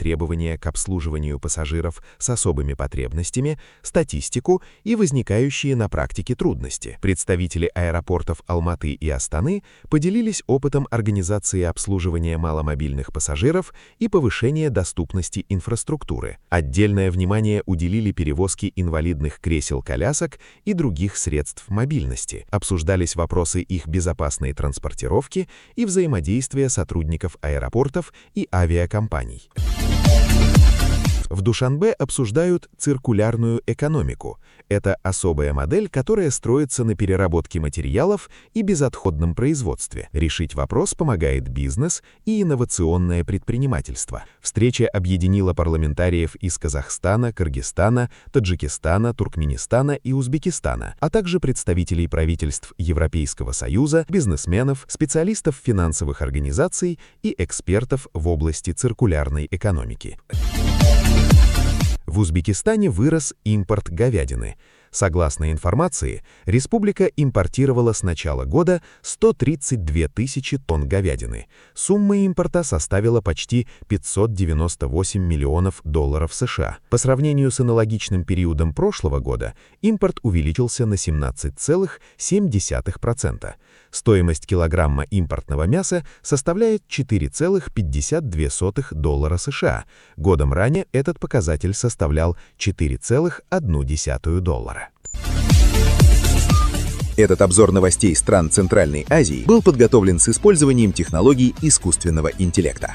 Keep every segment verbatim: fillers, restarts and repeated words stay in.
требования к обслуживанию пассажиров с особыми потребностями, статистику и возникающие на практике трудности. Представители аэропортов Алматы и Астаны поделились опытом организации обслуживания маломобильных пассажиров и повышения доступности инфраструктуры. Отдельное внимание уделили перевозке инвалидных кресел-колясок и других средств мобильности. Обсуждались вопросы их безопасной транспортировки и взаимодействия сотрудников аэропортов и авиакомпаний. В Душанбе обсуждают циркулярную экономику. Это особая модель, которая строится на переработке материалов и безотходном производстве. Решить вопрос помогает бизнес и инновационное предпринимательство. Встреча объединила парламентариев из Казахстана, Кыргызстана, Таджикистана, Туркменистана и Узбекистана, а также представителей правительств Европейского Союза, бизнесменов, специалистов финансовых организаций и экспертов в области циркулярной экономики. В Узбекистане вырос импорт говядины. Согласно информации, республика импортировала с начала года сто тридцать две тысячи тонн говядины. Сумма импорта составила почти пятьсот девяносто восемь миллионов долларов США. По сравнению с аналогичным периодом прошлого года, импорт увеличился на семнадцать целых семь десятых процента. Стоимость килограмма импортного мяса составляет четыре целых пятьдесят две сотых доллара США. Годом ранее этот показатель составлял четыре целых одну десятую доллара. Этот обзор новостей стран Центральной Азии был подготовлен с использованием технологий искусственного интеллекта.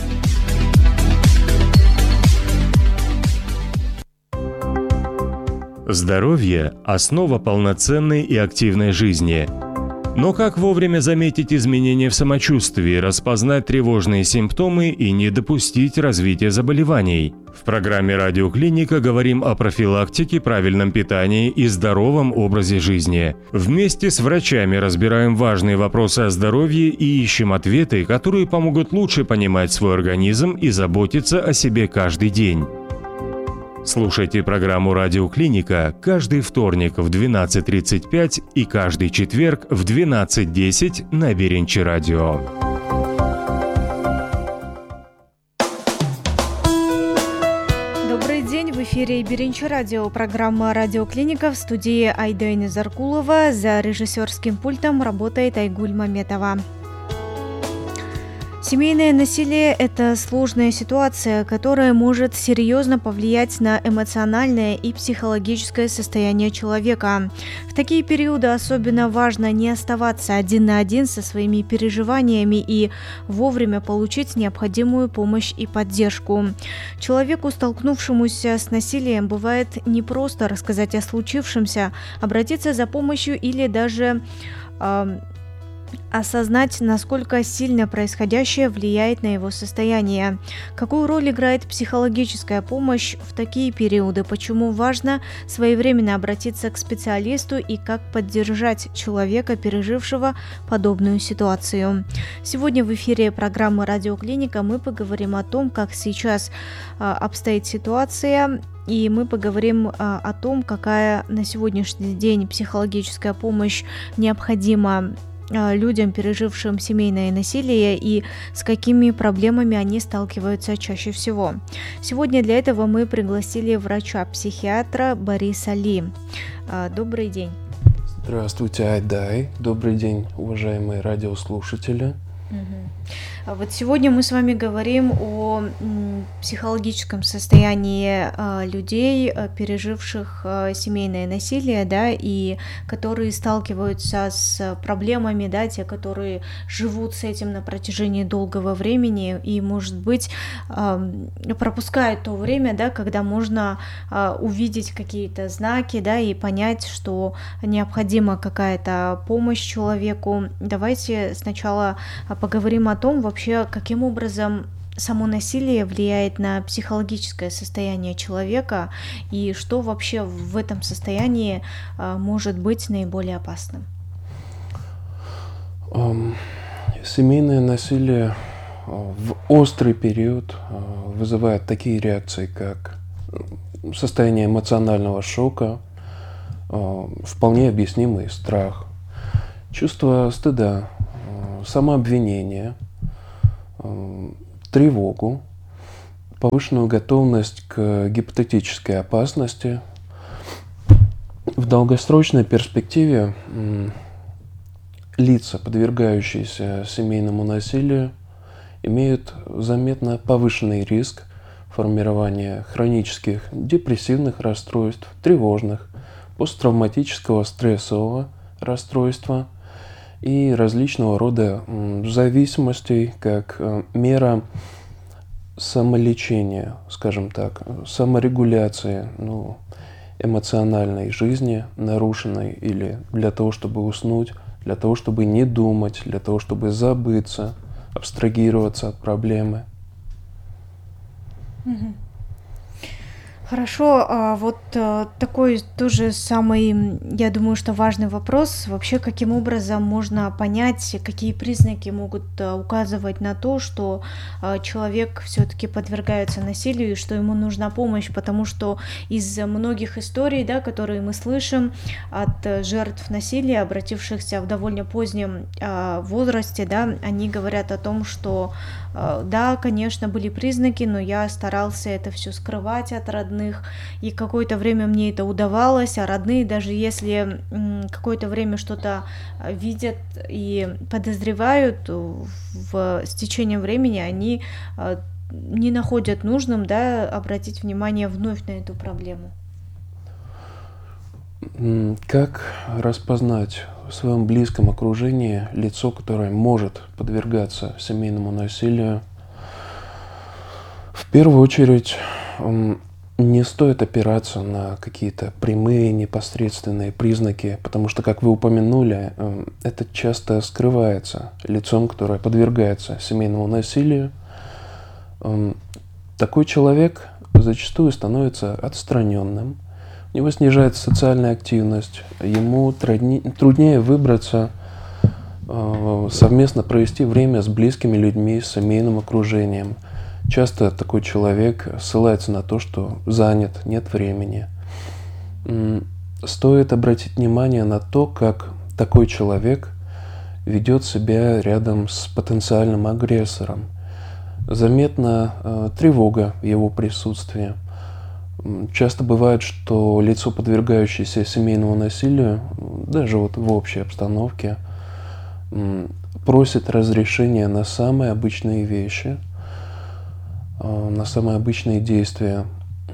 Здоровье – основа полноценной и активной жизни. Но как вовремя заметить изменения в самочувствии, распознать тревожные симптомы и не допустить развития заболеваний? В программе «Радиоклиника» говорим о профилактике, правильном питании и здоровом образе жизни. Вместе с врачами разбираем важные вопросы о здоровье и ищем ответы, которые помогут лучше понимать свой организм и заботиться о себе каждый день. Слушайте программу «Радиоклиника» каждый вторник в двенадцать тридцать пять и каждый четверг в двенадцать десять на Беренчи радио. Добрый день, в эфире Беренчи радио, программа «Радиоклиника», в студии Айдайна Заркулова, за режиссерским пультом работает Айгуль Маметова. Семейное насилие – это сложная ситуация, которая может серьезно повлиять на эмоциональное и психологическое состояние человека. В такие периоды особенно важно не оставаться один на один со своими переживаниями и вовремя получить необходимую помощь и поддержку. Человеку, столкнувшемуся с насилием, бывает непросто рассказать о случившемся, обратиться за помощью или даже э, осознать, насколько сильно происходящее влияет на его состояние. Какую роль играет психологическая помощь в такие периоды? Почему важно своевременно обратиться к специалисту и как поддержать человека, пережившего подобную ситуацию? Сегодня в эфире программы «Радиоклиника» мы поговорим о том, как сейчас а, обстоит ситуация, и мы поговорим а, о том, какая на сегодняшний день психологическая помощь необходима людям, пережившим семейное насилие, и с какими проблемами они сталкиваются чаще всего. Сегодня для этого мы пригласили врача-психиатра Бориса Ли. Добрый день. Здравствуйте, Айдай. Добрый день, уважаемые радиослушатели. Угу. Вот сегодня мы с вами говорим о м, психологическом состоянии э, людей, э, переживших э, семейное насилие, да, и которые сталкиваются с проблемами, да, те, которые живут с этим на протяжении долгого времени и, может быть, э, пропускают то время, да, когда можно э, увидеть какие-то знаки, да, и понять, что необходима какая-то помощь человеку. Давайте сначала поговорим о том, вообще, каким образом само насилие влияет на психологическое состояние человека и что вообще в этом состоянии а, может быть наиболее опасным. Семейное насилие в острый период вызывает такие реакции, как состояние эмоционального шока, вполне объяснимый страх, чувство стыда, самообвинение, тревогу, повышенную готовность к гипотетической опасности. В долгосрочной перспективе лица, подвергающиеся семейному насилию, имеют заметно повышенный риск формирования хронических депрессивных расстройств, тревожных, посттравматического стрессового расстройства и различного рода зависимостей как мера самолечения, скажем так, саморегуляции, ну, эмоциональной жизни нарушенной, или для того, чтобы уснуть, для того, чтобы не думать, для того, чтобы забыться, абстрагироваться от проблемы. Мгм. Хорошо, а вот э, такой тоже самый, я думаю, что важный вопрос. Вообще, каким образом можно понять, какие признаки могут э, указывать на то, что э, человек все-таки подвергается насилию и что ему нужна помощь, потому что из многих историй, да, которые мы слышим от э, жертв насилия, обратившихся в довольно позднем э, возрасте, да, они говорят о том, что э, да, конечно, были признаки, но я старался это все скрывать от родных, и какое-то время мне это удавалось, а родные, даже если м, какое-то время что-то а, видят и подозревают, в, с течением времени они а, не находят нужным, да, обратить внимание вновь на эту проблему. Как распознать в своем близком окружении лицо, которое может подвергаться семейному насилию? В первую очередь, не стоит опираться на какие-то прямые, непосредственные признаки, потому что, как вы упомянули, это часто скрывается лицом, которое подвергается семейному насилию. Такой человек зачастую становится отстраненным, у него снижается социальная активность, ему труднее выбраться, совместно провести время с близкими людьми, с семейным окружением. Часто такой человек ссылается на то, что занят, нет времени. Стоит обратить внимание на то, как такой человек ведет себя рядом с потенциальным агрессором. Заметна э, тревога в его присутствии. Часто бывает, что лицо, подвергающееся семейному насилию, даже вот в общей обстановке, просит разрешения на самые обычные вещи, на самые обычные действия.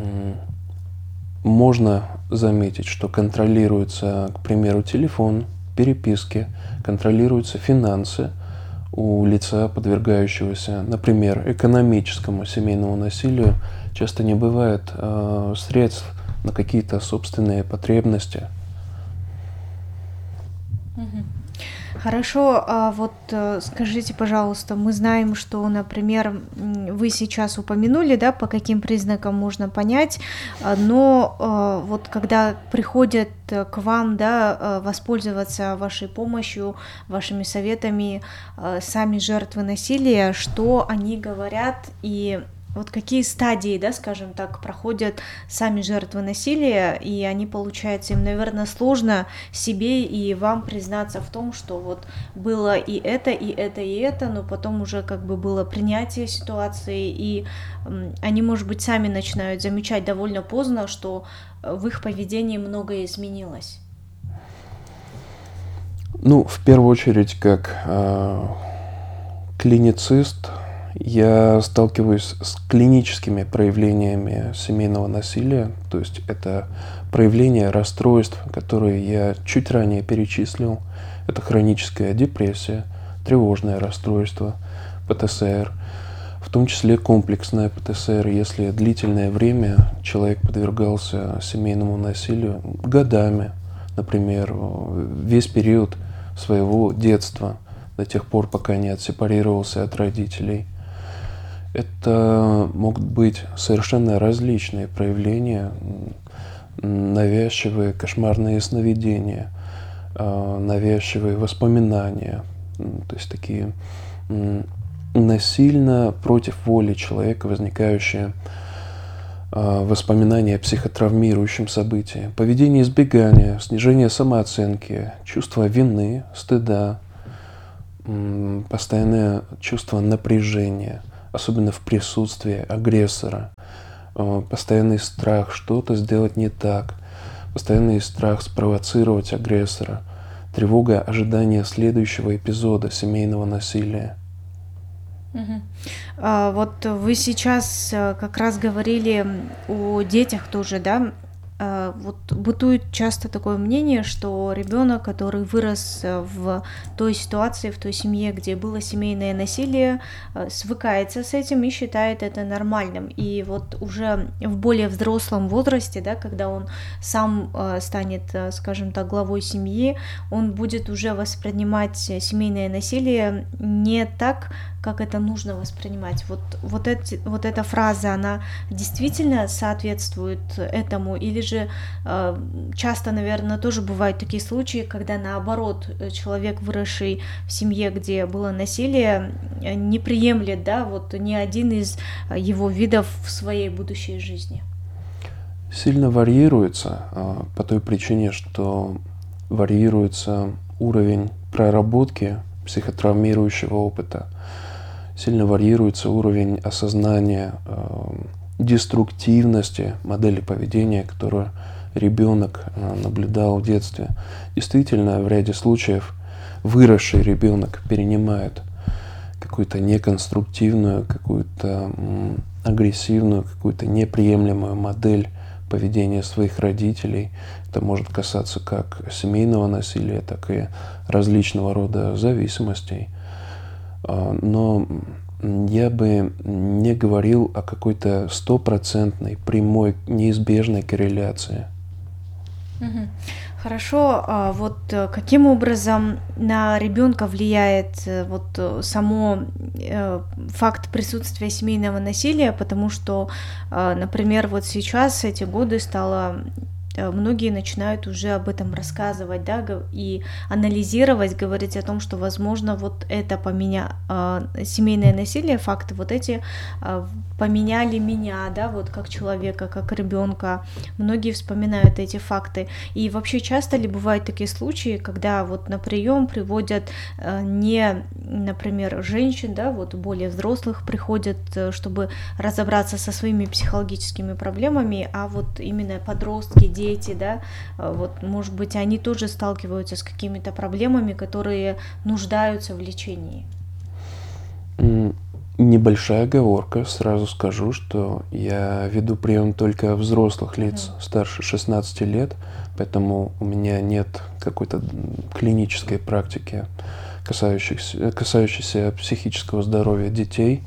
Можно заметить, что контролируется, к примеру, телефон, переписки, контролируются финансы у лица, подвергающегося, например, экономическому семейному насилию. Часто не бывает э, средств на какие-то собственные потребности. Хорошо, а вот скажите, пожалуйста, мы знаем, что, например, вы сейчас упомянули, да, по каким признакам можно понять, но вот когда приходят к вам, да, воспользоваться вашей помощью, вашими советами сами жертвы насилия, что они говорят и вот какие стадии, да, скажем так, проходят сами жертвы насилия, и они, получается, им, наверное, сложно себе и вам признаться в том, что вот было и это, и это, и это, но потом уже как бы было принятие ситуации, и м, они, может быть, сами начинают замечать довольно поздно, что в их поведении многое изменилось. Ну, в первую очередь, как э, клиницист, я сталкиваюсь с клиническими проявлениями семейного насилия, то есть это проявление расстройств, которые я чуть ранее перечислил. Это хроническая депрессия, тревожное расстройство, пэ тэ эс эр, в том числе комплексное пэ тэ эс эр, если длительное время человек подвергался семейному насилию годами, например, весь период своего детства, до тех пор, пока не отсепарировался от родителей. Это могут быть совершенно различные проявления, навязчивые кошмарные сновидения, навязчивые воспоминания, то есть такие насильно против воли человека возникающие воспоминания о психотравмирующем событии, поведение избегания, снижение самооценки, чувство вины, стыда, постоянное чувство напряжения, особенно в присутствии агрессора. Постоянный страх что-то сделать не так, постоянный страх спровоцировать агрессора, тревога ожидания следующего эпизода семейного насилия. Мгм. А, вот вы сейчас э, как раз говорили о детях тоже, да? А, вот бытует часто такое мнение, что ребенок, который вырос э, в той ситуации, в той семье, где было семейное насилие, э, свыкается с этим и считает это нормальным. И вот уже в более взрослом возрасте, да, когда он сам э, станет, э, скажем так, главой семьи, он будет уже воспринимать э, семейное насилие не так, как это нужно воспринимать. Вот, вот, эти, вот эта фраза, она действительно соответствует этому, или же э, часто, наверное, тоже бывают такие случаи, когда наоборот человек, выросший в семье, где было насилие, не приемлет, да, вот ни один из его видов в своей будущей жизни. Сильно варьируется э, по той причине, что варьируется уровень проработки психотравмирующего опыта. Сильно варьируется уровень осознания э, деструктивности модели поведения, которую ребенок э, наблюдал в детстве. Действительно, в ряде случаев выросший ребенок перенимает какую-то неконструктивную, какую-то м, агрессивную, какую-то неприемлемую модель поведения своих родителей. Это может касаться как семейного насилия, так и различного рода зависимостей. Но я бы не говорил о какой-то стопроцентной, прямой, неизбежной корреляции. Мгм. Хорошо, а вот э, каким образом на ребенка влияет э, вот э, само э, факт присутствия семейного насилия, потому что, э, например, вот сейчас эти годы стало э, многие начинают уже об этом рассказывать, да, г- и анализировать, говорить о том, что, возможно, вот это поменя... э, семейное насилие, факты вот эти э, поменяли меня, да, вот как человека, как ребенка. Многие вспоминают эти факты. И вообще часто ли бывают такие случаи, когда вот на прием приводят э, не, например, женщин, да, вот более взрослых приходят, э, чтобы разобраться со своими психологическими проблемами, а вот именно подростки, дети, да, э, вот, может быть, они тоже сталкиваются с какими-то проблемами, которые нуждаются в лечении. М, Небольшая оговорка. Сразу скажу, что я веду прием только взрослых лиц Мгм. старше шестнадцати лет, поэтому у меня нет какой-то м, клинической практики, касающихся, касающейся психического здоровья детей.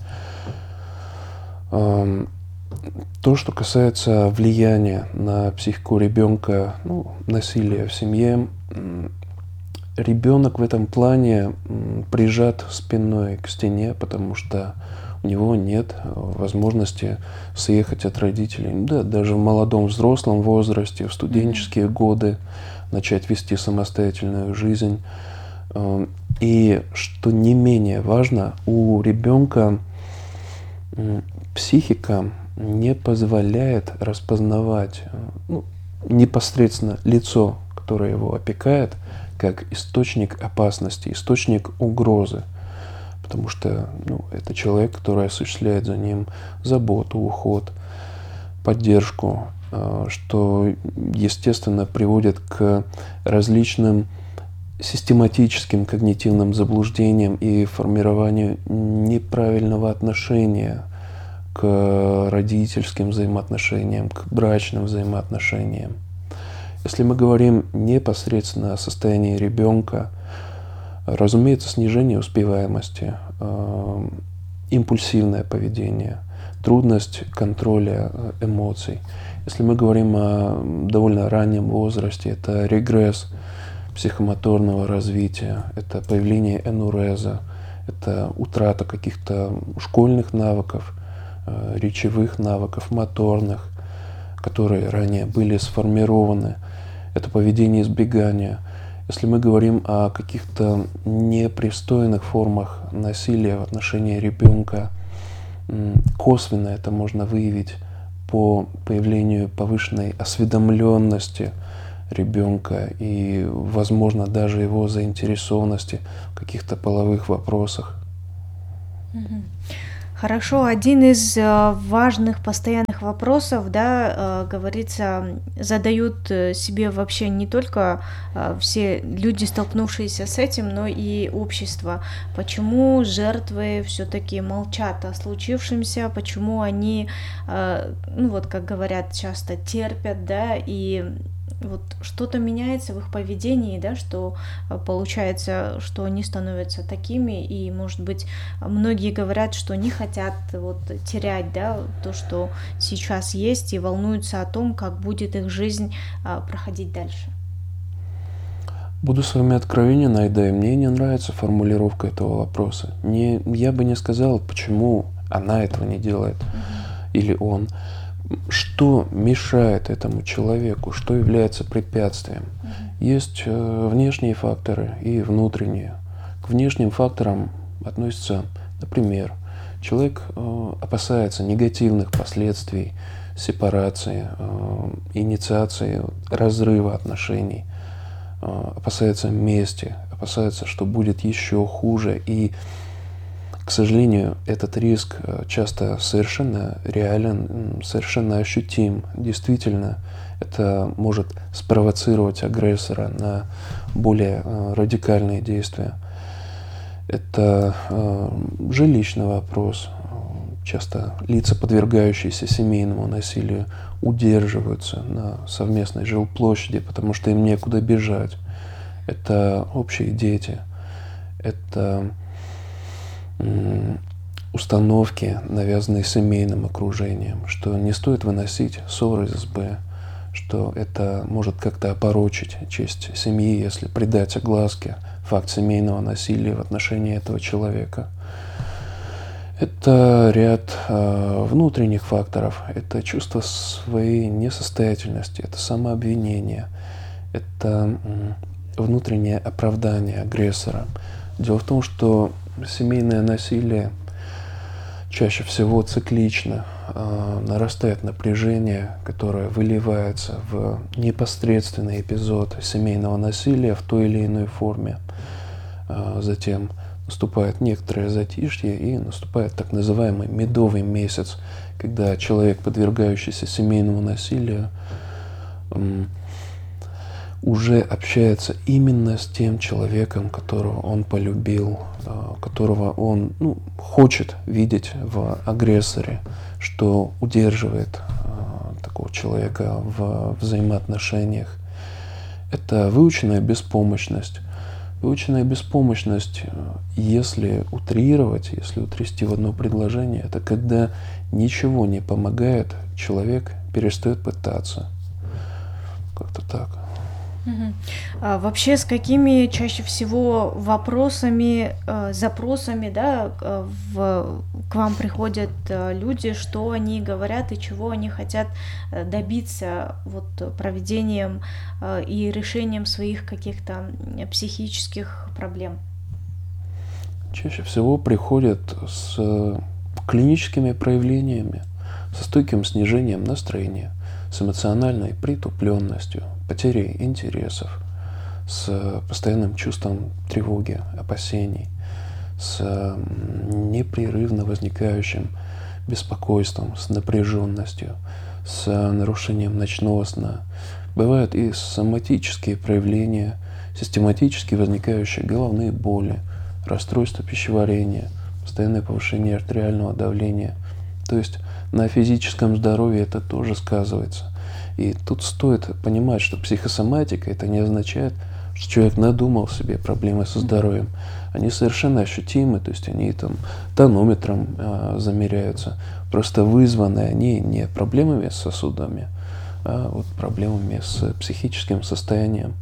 Ам, То, что касается влияния на психику ребенка, ну, насилия в семье, м, ребенок в этом плане м, прижат спиной к стене, потому что у него нет э, возможности съехать от родителей. Ну да, даже в молодом взрослом возрасте, в студенческие годы начать вести самостоятельную жизнь. Э, И что не менее важно, у ребенка м, психика не позволяет распознавать э, ну, непосредственно лицо, которое его опекает, как источник опасности, источник угрозы. Потому что ну, это человек, который осуществляет за ним заботу, уход, поддержку, э, что, естественно, приводит к различным систематическим когнитивным заблуждениям и формированию неправильного отношения к родительским взаимоотношениям, к брачным взаимоотношениям. Если мы говорим непосредственно о состоянии ребенка, разумеется, снижение успеваемости, э, импульсивное поведение, трудность контроля э, эмоций. Если мы говорим о довольно раннем возрасте, это регресс психомоторного развития, это появление энуреза, это утрата каких-то школьных навыков, э, речевых навыков, моторных, которые ранее были сформированы. Это поведение избегания. Если мы говорим о каких-то непристойных формах насилия в отношении ребенка, косвенно это можно выявить по появлению повышенной осведомленности ребенка и, возможно, даже его заинтересованности в каких-то половых вопросах. Мгм. Хорошо, один из э, важных постоянных вопросов, да, э, говорится, задают э, себе вообще не только э, все люди, столкнувшиеся с этим, но и общество. Почему жертвы все-таки молчат о случившемся, почему они, э, ну вот как говорят часто, терпят, да, и вот что-то меняется в их поведении, да, что э, получается, что они становятся такими, и, может быть, многие говорят, что не хотят вот терять, да, то, что сейчас есть, и волнуются о том, как будет их жизнь э, проходить дальше. Буду с вами откровенен, Айда, и мне не нравится формулировка этого вопроса. Не, я бы не сказал, почему она этого не делает, mm-hmm. или он. Что мешает этому человеку, что является препятствием? Mm-hmm. Есть э, внешние факторы и внутренние. К внешним факторам относятся, например, человек э, опасается негативных последствий сепарации, э, инициации, разрыва отношений, э, опасается мести, опасается, что будет еще хуже. И, к сожалению, этот риск часто совершенно реален, совершенно ощутим. Действительно, это может спровоцировать агрессора на более э, радикальные действия. Это э, жилищный вопрос. Часто лица, подвергающиеся семейному насилию, удерживаются на совместной жилплощади, потому что им некуда бежать. Это общие дети. Это установки, навязанные семейным окружением, что не стоит выносить ссоры из избы, что это может как-то опорочить честь семьи, если придать огласке факт семейного насилия в отношении этого человека. Это ряд э, внутренних факторов, это чувство своей несостоятельности, это самообвинение, это э, внутреннее оправдание агрессора. Дело в том, что семейное насилие чаще всего циклично, э, нарастает напряжение, которое выливается в непосредственный эпизод семейного насилия в той или иной форме. Э, затем наступает некоторое затишье и наступает так называемый медовый месяц, когда человек, подвергающийся семейному насилию, э, уже общается именно с тем человеком, которого он полюбил, которого он ну, хочет видеть в агрессоре, что удерживает э, такого человека в взаимоотношениях. Это выученная беспомощность. Выученная беспомощность, если утрировать, если утрясти в одно предложение, это когда ничего не помогает, человек перестает пытаться. Как-то так. Угу. А вообще, с какими чаще всего вопросами, э, запросами, да, в, к вам приходят э, люди, что они говорят и чего они хотят добиться вот проведением э, и решением своих каких-то психических проблем? Чаще всего приходят с клиническими проявлениями, со стойким снижением настроения, с эмоциональной притупленностью, потерей интересов, с постоянным чувством тревоги, опасений, с непрерывно возникающим беспокойством, с напряженностью, с нарушением ночного сна. Бывают и соматические проявления, систематически возникающие головные боли, расстройство пищеварения, постоянное повышение артериального давления. То есть на физическом здоровье это тоже сказывается. И тут стоит понимать, что психосоматика это не означает, что человек надумал себе проблемы со здоровьем. Они совершенно ощутимы, то есть они там тонометром э, замеряются. Просто вызваны они не проблемами с сосудами, а вот проблемами с психическим состоянием.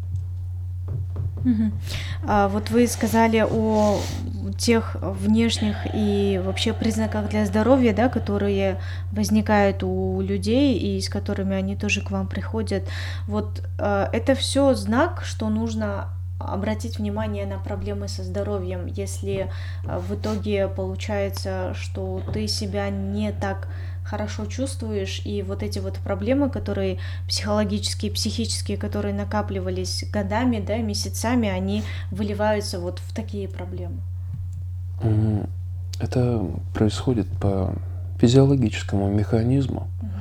Угу. А вот вы сказали о тех внешних и вообще признаках для здоровья, да, которые возникают у людей и с которыми они тоже к вам приходят. Вот э, это все знак, что нужно обратить внимание на проблемы со здоровьем, если э, в итоге получается, что ты себя не так хорошо чувствуешь, и вот эти вот проблемы, которые психологические, психические, которые накапливались годами, да, месяцами, они выливаются вот в такие проблемы. Это происходит по физиологическому механизму.